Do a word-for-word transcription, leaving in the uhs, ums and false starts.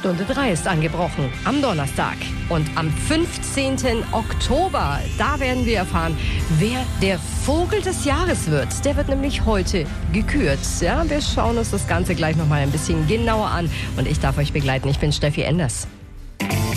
Stunde drei ist angebrochen am Donnerstag. Und am fünfzehnten Oktober, da werden wir erfahren, wer der Vogel des Jahres wird. Der wird nämlich heute gekürt. Ja, wir schauen uns das Ganze gleich noch mal ein bisschen genauer an. Und ich darf euch begleiten. Ich bin Steffi Enders.